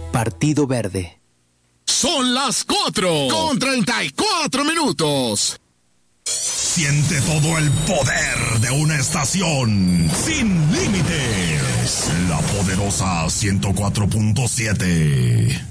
Partido Verde. Son las 4:34. Siente todo el poder de una estación sin límites. La poderosa 104.7.